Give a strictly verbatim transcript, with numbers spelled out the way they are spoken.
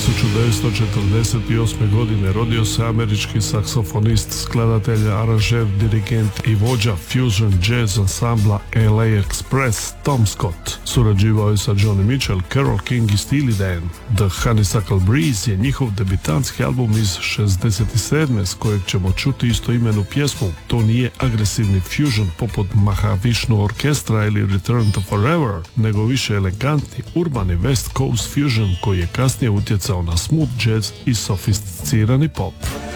tisuću devetsto četrdeset osme. godine rodio se američki saksofonist, skladatelj, aranžer, dirigent i vođa fusion jazz ansambla L A Express Tom Scott. Surađivao je sa Johnny Mitchell, Carole King i Steely Dan. The Honeysuckle Breeze je njihov debitanski album iz šezdeset sedme. s kojeg ćemo čuti istoimenu pjesmu. To nije agresivni fusion poput Mahavishnu orkestra ili Return to Forever, nego više elegantni, urbani West Coast fusion koji je kasnije utjecao na smooth jazz i sofisticirani pop.